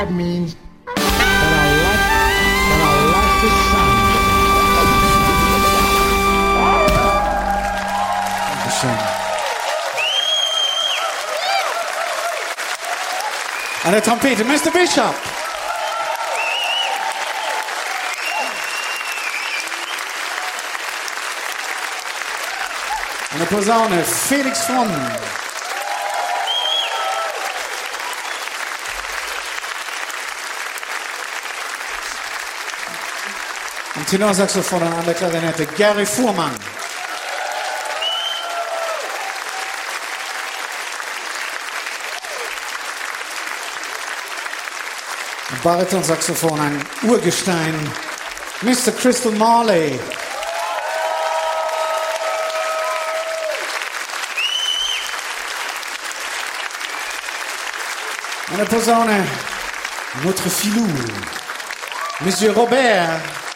That means that I like the sound. Dankeschön. An der Trompete, Mr. Bishop. An der Posaune, Felix Fromm. Am Tenorsaxophon und an der Klarinette, Gary Fuhrmann. Am Baritonsaxophon ein Urgestein, Mr. Crystal Marley. An der Posaune, notre filou, Monsieur Robert.